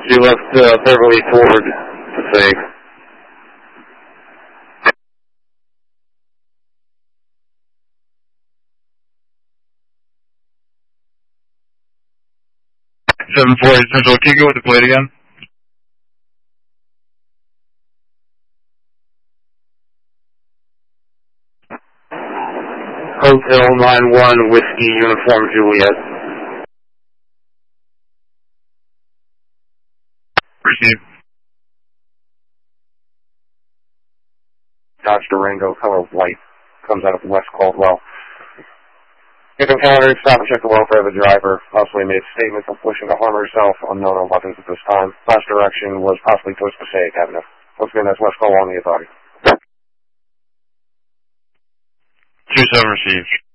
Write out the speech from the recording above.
She left Beverly Ford Passaic. Seven 4 Central. Can you go with the plate again? Hotel 91 Whiskey Uniform Juliet. Received. Dodge Durango, color white, comes out of West Caldwell. If encountered, stop and check the welfare of the driver. Possibly made statements of wishing to harm herself. Unknown on weapons at this time. Last direction was possibly towards Passaic Avenue. Once again, that's West Caldwell on the authority. 27 received.